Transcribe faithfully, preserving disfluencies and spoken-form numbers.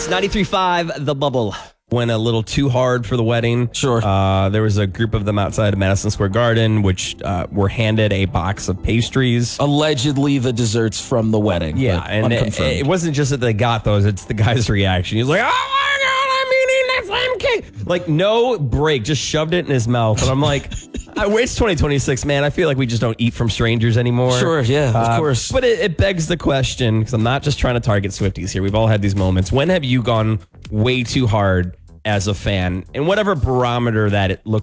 ninety-three point five, The Bubble. Went a little too hard for the wedding. Sure. Uh, there was a group of them outside of Madison Square Garden, which uh, were handed a box of pastries. Allegedly the desserts from the wedding. Yeah, but and it, unconfirmed. it wasn't just that they got those, it's the guy's reaction. He's like, oh my God, I'm eating that same cake. Like, no break, just shoved it in his mouth. And I'm like, I, it's twenty twenty-six, man. I feel like we just don't eat from strangers anymore. Sure, yeah, of Uh, course. But it, it begs the question, because I'm not just trying to target Swifties here. We've all had these moments. When have you gone way too hard as a fan? And whatever barometer that it looks